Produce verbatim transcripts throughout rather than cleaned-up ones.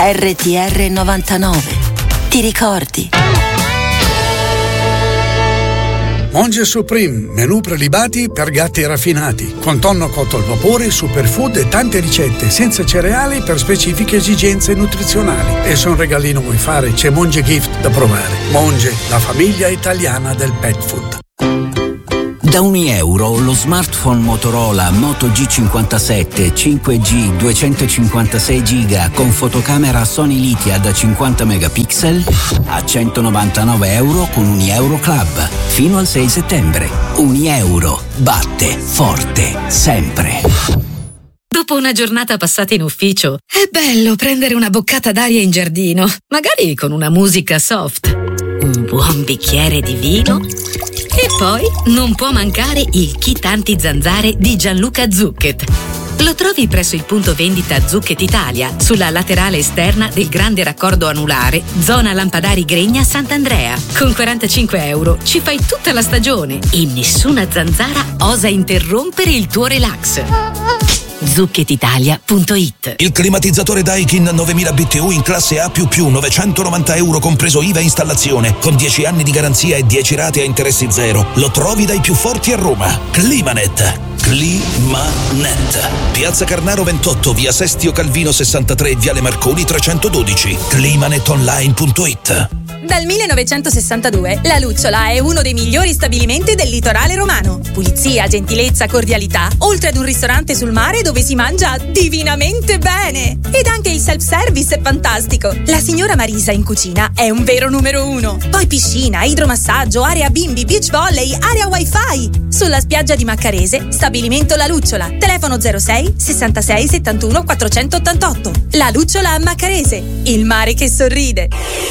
R T R novantanove. Ti ricordi? Monge Supreme, menù prelibati per gatti raffinati, con tonno cotto al vapore, superfood e tante ricette senza cereali per specifiche esigenze nutrizionali. E se un regalino vuoi fare, c'è Monge Gift da provare. Monge, la famiglia italiana del pet food. Da ogni euro lo smartphone Motorola Moto G cinquantasette cinque G duecentocinquantasei giga con fotocamera Sony Lithia da cinquanta megapixel a centonovantanove euro con Unieuro Club fino al sei settembre. Unieuro batte forte sempre. Dopo una giornata passata in ufficio, è bello prendere una boccata d'aria in giardino, magari con una musica soft, un buon bicchiere di vino. E poi non può mancare il kit anti-zanzare di Gianluca Zucchet. Lo trovi presso il punto vendita Zucchet Italia, sulla laterale esterna del grande raccordo anulare, zona Lampadari Gregna Sant'Andrea. Con quarantacinque euro ci fai tutta la stagione e nessuna zanzara osa interrompere il tuo relax. zucchet italia punto it. Il climatizzatore Daikin novemila B T U in classe A più più, novecentonovanta euro compreso I V A e installazione, con dieci anni di garanzia e dieci rate a interessi zero. Lo trovi dai più forti a Roma. Climanet. Climanet. Piazza Carnaro ventotto, via Sestio Calvino sessantatré, viale Marconi trecentododici. climanet online punto it. Dal millenovecentosessantadue la Lucciola è uno dei migliori stabilimenti del litorale romano. Pulizia, gentilezza, cordialità, oltre ad un ristorante sul mare dove si mangia divinamente bene. Ed anche il self-service è fantastico. La signora Marisa in cucina è un vero numero uno. Poi piscina, idromassaggio, area bimbi, beach volley, area wifi. Sulla spiaggia di Maccarese, stabilimento La Lucciola. Telefono zero sei sessantasei settantuno quattrocentottantotto. La Lucciola a Maccarese. Il mare che sorride.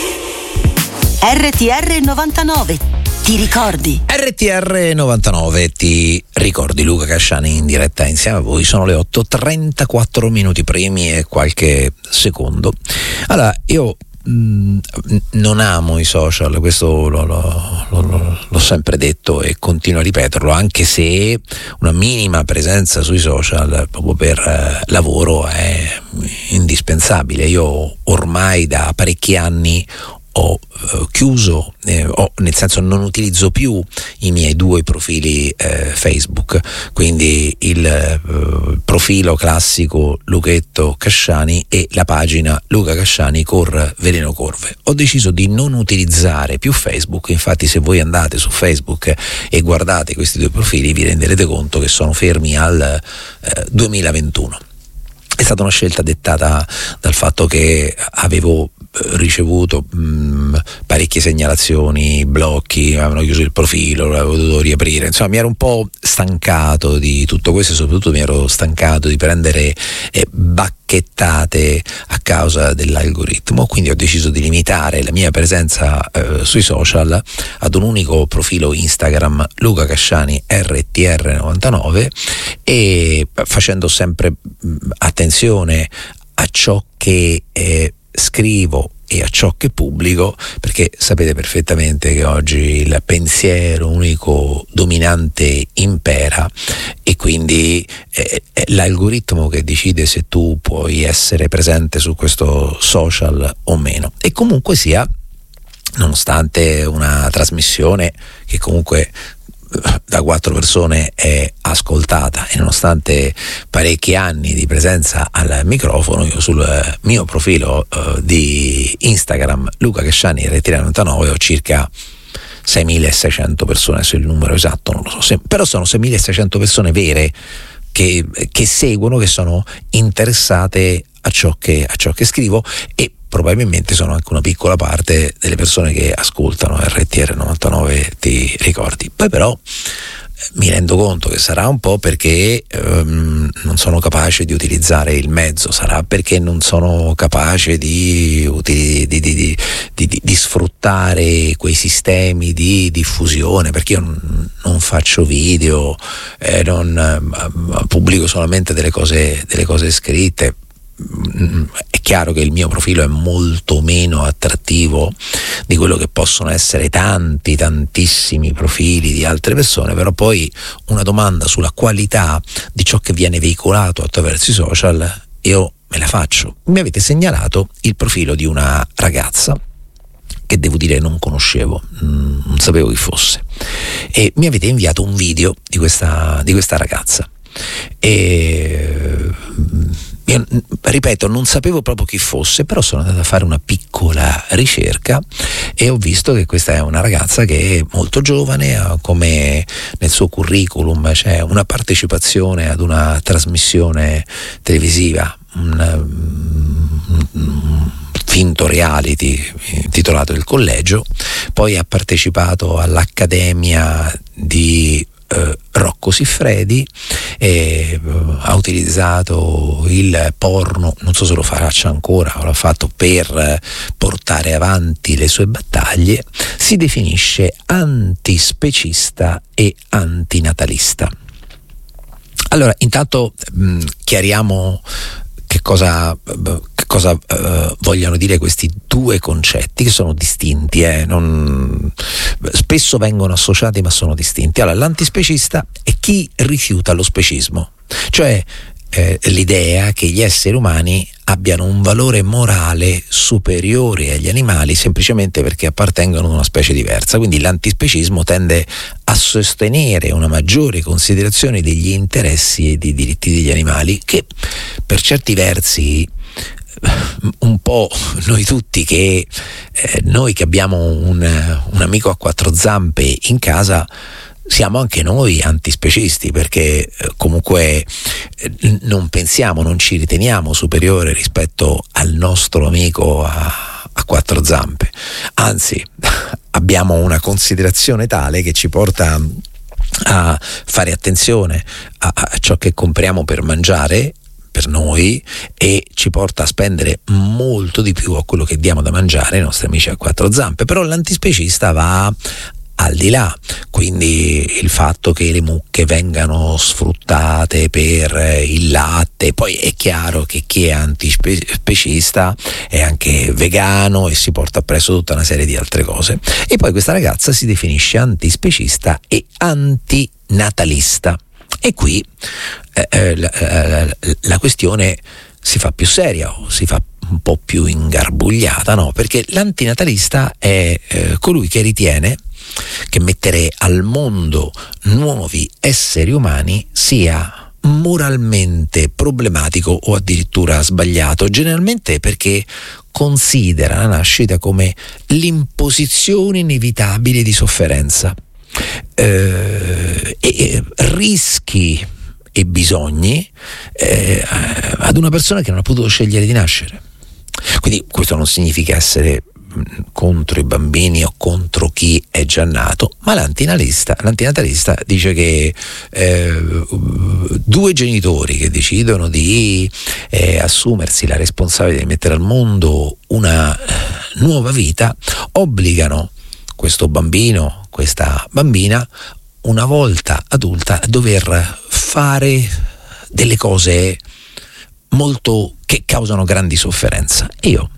R T R novantanove. Ti ricordi? R T R novantanove, ti ricordi? Luca Casciani in diretta insieme a voi. Sono le otto e trentaquattro minuti primi e qualche secondo. Allora, io mh, non amo i social, questo lo, lo, lo, l'ho sempre detto e continuo a ripeterlo, anche se una minima presenza sui social proprio per eh, lavoro è indispensabile. Io ormai da parecchi anni ho eh, chiuso, eh, ho, nel senso non utilizzo più i miei due profili eh, Facebook, quindi il eh, profilo classico Luchetto Casciani e la pagina Luca Casciani Cor Veleno Corve. Ho deciso di non utilizzare più Facebook, infatti se voi andate su Facebook e guardate questi due profili vi renderete conto che sono fermi al eh, duemilaventuno. È stata una scelta dettata dal fatto che avevo ricevuto mh, parecchie segnalazioni, blocchi, avevano chiuso il profilo, l'avevo dovuto riaprire, insomma mi ero un po' stancato di tutto questo e soprattutto mi ero stancato di prendere eh, bacchettate a causa dell'algoritmo, quindi ho deciso di limitare la mia presenza eh, sui social ad un unico profilo Instagram, Luca Casciani R T R novantanove, e facendo sempre mh, attenzione a ciò che eh, scrivo e a ciò che pubblico, perché sapete perfettamente che oggi il pensiero unico dominante impera e quindi è, è l'algoritmo che decide se tu puoi essere presente su questo social o meno. E comunque sia, nonostante una trasmissione che comunque da quattro persone è ascoltata e nonostante parecchi anni di presenza al microfono, io sul mio profilo uh, di Instagram Luca Casciani R T R novantanove ho circa seimilaseicento persone, se il numero esatto non lo so, se, però sono seimilaseicento persone vere che, che seguono, che sono interessate a ciò che, a ciò che scrivo, e probabilmente sono anche una piccola parte delle persone che ascoltano R T R novantanove, ti ricordi. Poi però mi rendo conto che sarà un po' perché um, non sono capace di utilizzare il mezzo, sarà perché non sono capace di, di, di, di, di, di sfruttare quei sistemi di diffusione, perché io non, non faccio video, eh, non uh, pubblico solamente delle cose, delle cose scritte. È chiaro che il mio profilo è molto meno attrattivo di quello che possono essere tanti tantissimi profili di altre persone, però poi una domanda sulla qualità di ciò che viene veicolato attraverso i social io me la faccio. Mi avete segnalato il profilo di una ragazza che devo dire non conoscevo, non sapevo chi fosse, e mi avete inviato un video di questa, di questa ragazza. E io, ripeto, non sapevo proprio chi fosse, però sono andato a fare una piccola ricerca e ho visto che questa è una ragazza che è molto giovane, come nel suo curriculum c'è una partecipazione ad una trasmissione televisiva, un, un finto reality intitolato Il Collegio, poi ha partecipato all'Accademia di Eh, Rocco Siffredi, e uh, ha utilizzato il porno, non so se lo faccia ancora o l'ha fatto per uh, portare avanti le sue battaglie. Si definisce antispecista e antinatalista. Allora, intanto mh, chiariamo che cosa, che cosa uh, vogliono dire questi due concetti, che sono distinti, eh? non, spesso vengono associati ma sono distinti. Allora, l'antispecista è chi rifiuta lo specismo, cioè eh, l'idea che gli esseri umani abbiano un valore morale superiore agli animali semplicemente perché appartengono ad una specie diversa. Quindi l'antispecismo tende a sostenere una maggiore considerazione degli interessi e dei diritti degli animali, che per certi versi un po' noi tutti che eh, noi che abbiamo un, un amico a quattro zampe in casa siamo anche noi antispecisti, perché eh, comunque eh, non pensiamo, non ci riteniamo superiore rispetto al nostro amico a, a quattro zampe, anzi abbiamo una considerazione tale che ci porta a fare attenzione a, a ciò che compriamo per mangiare per noi e ci porta a spendere molto di più a quello che diamo da mangiare ai nostri amici a quattro zampe. Però l'antispecista va al di là, quindi il fatto che le mucche vengano sfruttate per il latte, poi è chiaro che chi è antispecista è anche vegano e si porta appresso tutta una serie di altre cose. E poi questa ragazza si definisce antispecista e antinatalista. E qui eh, eh, la, la, la questione si fa più seria o si fa un po' più ingarbugliata, no? Perché l'antinatalista è eh, colui che ritiene che mettere al mondo nuovi esseri umani sia moralmente problematico o addirittura sbagliato, generalmente perché considera la nascita come l'imposizione inevitabile di sofferenza, eh, e rischi e bisogni eh, ad una persona che non ha potuto scegliere di nascere. Quindi questo non significa essere contro i bambini o contro chi è già nato, ma l'antinatalista, l'antinatalista dice che eh, due genitori che decidono di eh, assumersi la responsabilità di mettere al mondo una nuova vita obbligano questo bambino, questa bambina, una volta adulta, a dover fare delle cose molto che causano grandi sofferenza. E io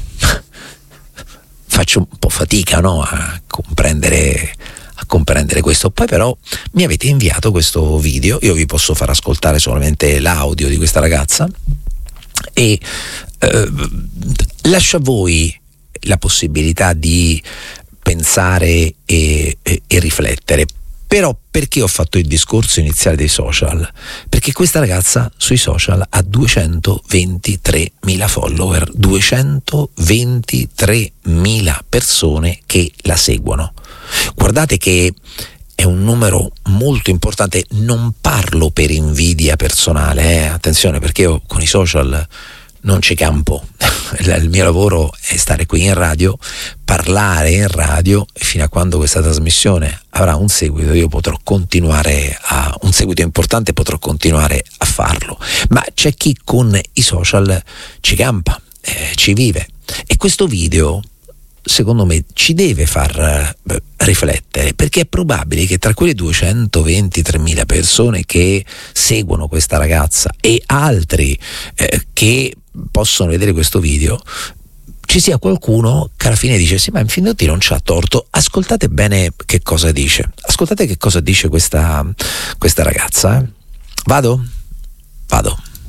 faccio un po' fatica, no, a comprendere a comprendere questo. Poi però mi avete inviato questo video, io vi posso far ascoltare solamente l'audio di questa ragazza e eh, lascio a voi la possibilità di pensare e, e, e riflettere. Però perché ho fatto il discorso iniziale dei social? Perché questa ragazza sui social ha duecentoventitremila follower, duecentoventitremila persone che la seguono. Guardate che è un numero molto importante, non parlo per invidia personale, eh? Attenzione, perché io con i social non ci campo. Il mio lavoro è stare qui in radio, parlare in radio, e fino a quando questa trasmissione avrà un seguito io potrò continuare a un seguito importante potrò continuare a farlo. Ma c'è chi con i social ci campa, eh, ci vive, e questo video secondo me ci deve far eh, riflettere, perché è probabile che tra quelle duecentoventitremila persone che seguono questa ragazza e altri eh, che possono vedere questo video ci sia qualcuno che alla fine dice: sì, ma in fin dei conti non c'ha torto. Ascoltate bene che cosa dice, ascoltate che cosa dice questa, questa ragazza, eh. Vado? Vado.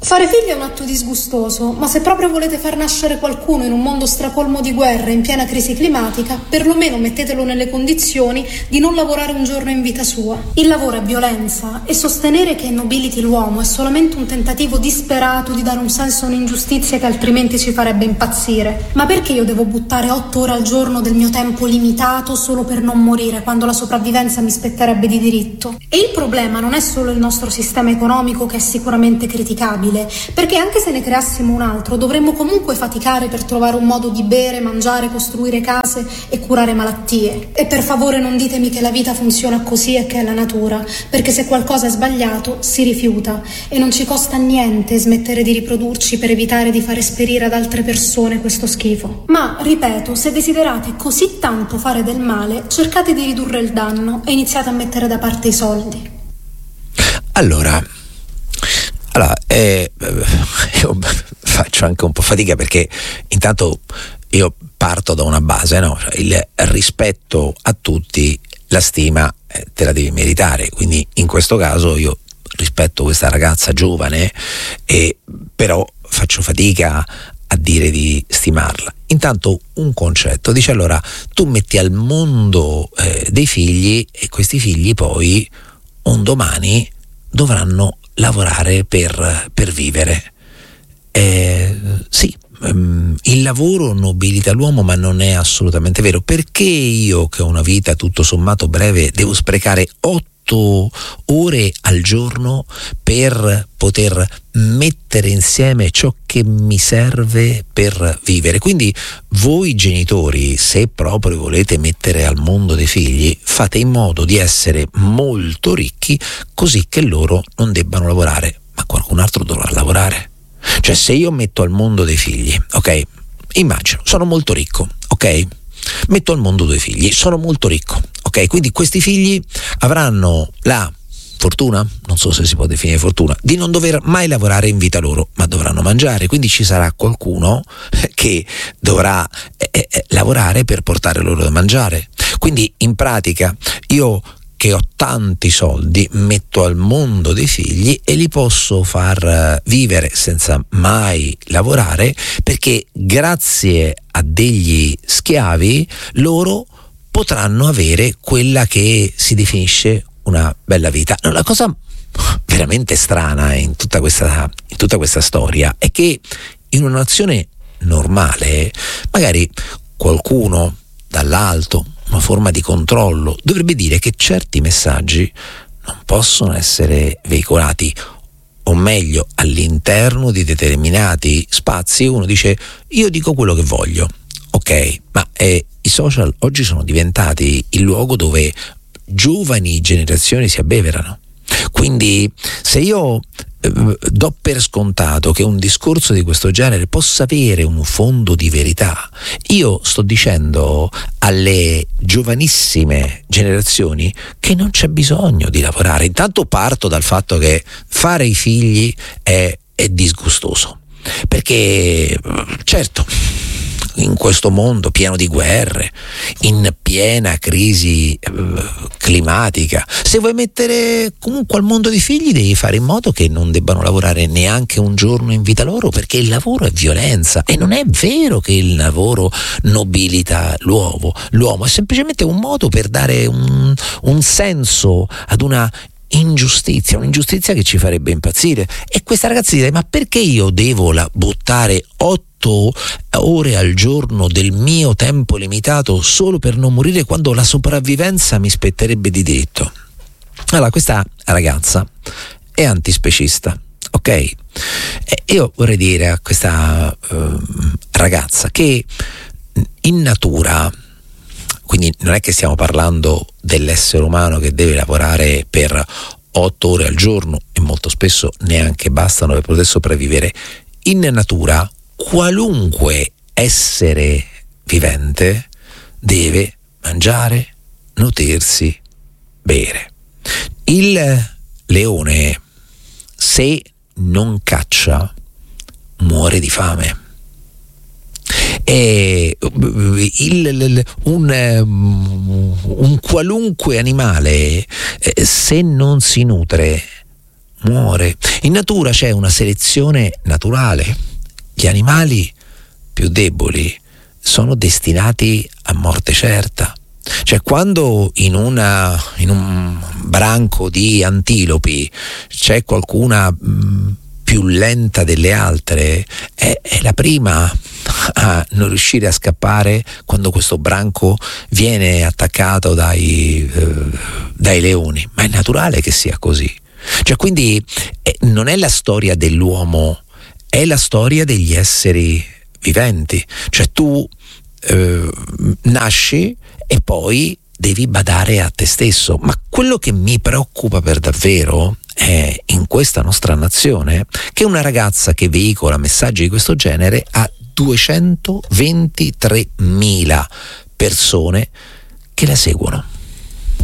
Fare figli è un atto disgustoso, ma se proprio volete far nascere qualcuno in un mondo stracolmo di guerre in piena crisi climatica, perlomeno mettetelo nelle condizioni di non lavorare un giorno in vita sua. Il lavoro è violenza e sostenere che nobiliti l'uomo è solamente un tentativo disperato di dare un senso a un'ingiustizia che altrimenti ci farebbe impazzire. Ma perché io devo buttare otto ore al giorno del mio tempo limitato solo per non morire, quando la sopravvivenza mi spetterebbe di diritto? E il problema non è solo il nostro sistema economico, che è sicuramente criticabile, perché anche se ne creassimo un altro dovremmo comunque faticare per trovare un modo di bere, mangiare, costruire case e curare malattie. E per favore non ditemi che la vita funziona così e che è la natura, perché se qualcosa è sbagliato si rifiuta e non ci costa niente smettere di riprodurci per evitare di far esperire ad altre persone questo schifo. Ma, ripeto, se desiderate così tanto fare del male, cercate di ridurre il danno e iniziate a mettere da parte i soldi. Allora Allora, eh, io faccio anche un po' fatica perché intanto io parto da una base, no? Il rispetto a tutti, la stima eh, te la devi meritare, quindi in questo caso io rispetto questa ragazza giovane, e però faccio fatica a dire di stimarla. Intanto un concetto, dice: allora tu metti al mondo eh, dei figli e questi figli poi un domani dovranno lavorare per, per vivere. Eh, sì, um, il lavoro nobilita l'uomo, ma non è assolutamente vero. Perché io, che ho una vita tutto sommato breve, devo sprecare otto ore al giorno per poter mettere insieme ciò che mi serve per vivere? Quindi voi genitori, se proprio volete mettere al mondo dei figli, fate in modo di essere molto ricchi così che loro non debbano lavorare, ma qualcun altro dovrà lavorare. Cioè, se io metto al mondo dei figli, ok, immagino, sono molto ricco, ok, metto al mondo due figli, sono molto ricco, ok, quindi questi figli avranno la fortuna, non so se si può definire fortuna, di non dover mai lavorare in vita loro, ma dovranno mangiare, quindi ci sarà qualcuno che dovrà eh, eh, lavorare per portare loro da mangiare. Quindi in pratica io, che ho tanti soldi, metto al mondo dei figli e li posso far vivere senza mai lavorare, perché grazie a degli schiavi loro potranno avere quella che si definisce una bella vita. No, la cosa veramente strana in tutta questa, in tutta questa storia è che in una nazione normale magari qualcuno dall'alto, una forma di controllo, dovrebbe dire che certi messaggi non possono essere veicolati, o meglio, all'interno di determinati spazi uno dice: io dico quello che voglio, ok, ma eh, i social oggi sono diventati il luogo dove giovani generazioni si abbeverano. Quindi se io eh, do per scontato che un discorso di questo genere possa avere un fondo di verità, io sto dicendo alle giovanissime generazioni che non c'è bisogno di lavorare. Intanto parto dal fatto che fare i figli è, è disgustoso, perché certo, in questo mondo pieno di guerre, in piena crisi eh, climatica, se vuoi mettere comunque al mondo di figli devi fare in modo che non debbano lavorare neanche un giorno in vita loro, perché il lavoro è violenza. E non è vero che il lavoro nobilita l'uomo, l'uomo è semplicemente un modo per dare un, un senso ad una ingiustizia, un'ingiustizia che ci farebbe impazzire. E questa ragazza dice: ma perché io devo la buttare otto ore al giorno del mio tempo limitato solo per non morire, quando la sopravvivenza mi spetterebbe di diritto? Allora, questa ragazza è antispecista, ok? E io vorrei dire a questa uh, ragazza che in natura, quindi non è che stiamo parlando dell'essere umano che deve lavorare per otto ore al giorno, e molto spesso neanche bastano per poter sopravvivere. In natura qualunque essere vivente deve mangiare, nutrirsi, bere. Il leone, se non caccia, muore di fame. E il, il, un, un qualunque animale, eh, se non si nutre, muore. In natura c'è una selezione naturale. Gli animali più deboli sono destinati a morte certa. Cioè, quando in una in un branco di antilopi c'è qualcuna mh, più lenta delle altre, è, è la prima a non riuscire a scappare quando questo branco viene attaccato dai, eh, dai leoni. Ma è naturale che sia così. Cioè, quindi eh, non è la storia dell'uomo, è la storia degli esseri viventi. Cioè, tu eh, nasci e poi devi badare a te stesso. Ma quello che mi preoccupa per davvero è, in questa nostra nazione, che una ragazza che veicola messaggi di questo genere ha duecentoventitremila persone che la seguono.